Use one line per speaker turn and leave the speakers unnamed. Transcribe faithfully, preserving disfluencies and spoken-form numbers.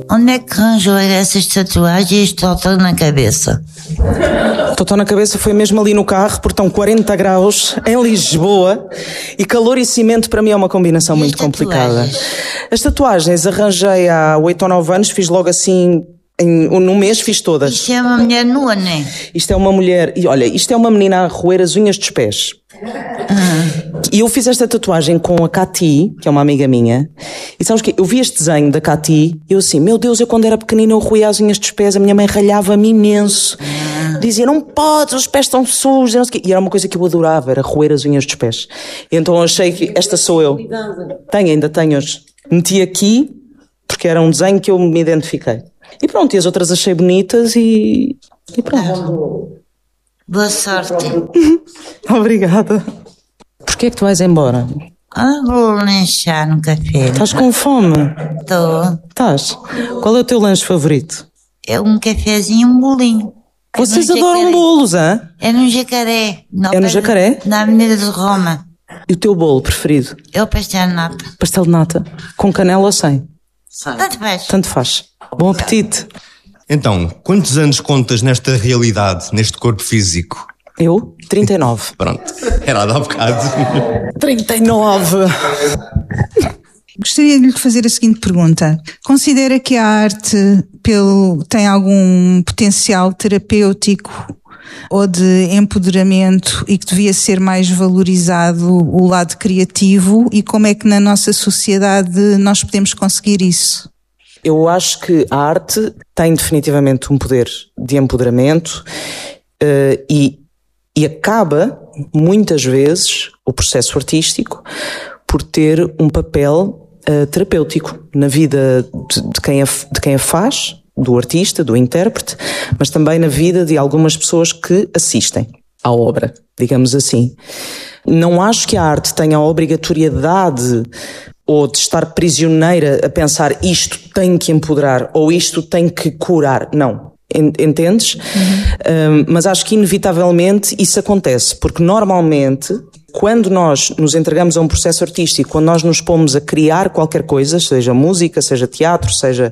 Onde é que arranjou essas tatuagens e este totó na cabeça?
Totó na cabeça foi mesmo ali no carro, porque estão quarenta graus em Lisboa e calor e cimento para mim é uma combinação
E
muito
as
complicada.
tatuagens?
As tatuagens arranjei há oito ou nove anos, fiz logo assim, em, num mês fiz todas.
Isto é uma mulher nua, não é?
Isto é uma mulher, e olha, isto é uma menina a roer as unhas dos pés. E eu fiz esta tatuagem com a Cati, que é uma amiga minha, e sabes que eu vi este desenho da Cati e eu assim, meu Deus, eu quando era pequenina eu roía as unhas dos pés, a minha mãe ralhava-me imenso, dizia, não podes, os pés estão sujos, não sei o quê. E era uma coisa que eu adorava, era roer as unhas dos pés. E então eu achei que esta sou eu. Tenho, ainda tenho hoje. Meti aqui, porque era um desenho que eu me identifiquei. E pronto, e as outras achei bonitas e, e pronto.
Boa sorte.
Obrigada. Porquê é que tu vais embora?
Ah, vou lanchar no café.
Estás com fome?
Estou.
Estás? Qual é o teu lanche favorito?
É um cafezinho e um bolinho. É
Vocês
no
adoram
Jacaré.
bolos, hã?
É no Jacaré.
É no Jacaré?
Na Avenida de Roma.
E o teu bolo preferido?
É o pastel de nata.
Pastel de nata? Com canela ou sem?
Tanto faz.
Tanto faz. Bom apetite.
Então, quantos anos contas nesta realidade, neste corpo físico?
Eu? trinta e nove.
Pronto, era há bocado.
trinta e nove!
Gostaria de lhe fazer a seguinte pergunta. Considera que a arte pelo, tem algum potencial terapêutico ou de empoderamento e que devia ser mais valorizado o lado criativo, e como é que na nossa sociedade nós podemos conseguir isso?
Eu acho que a arte tem definitivamente um poder de empoderamento uh, e, e acaba, muitas vezes, o processo artístico por ter um papel uh, terapêutico na vida de, de, quem a, de quem a faz, do artista, do intérprete, mas também na vida de algumas pessoas que assistem à obra, digamos assim. Não acho que a arte tenha a obrigatoriedade ou de estar prisioneira a pensar isto tem que empoderar ou isto tem que curar. Não. Entendes? Uhum. Um, mas acho que inevitavelmente isso acontece, porque normalmente quando nós nos entregamos a um processo artístico, quando nós nos pomos a criar qualquer coisa, seja música, seja teatro, seja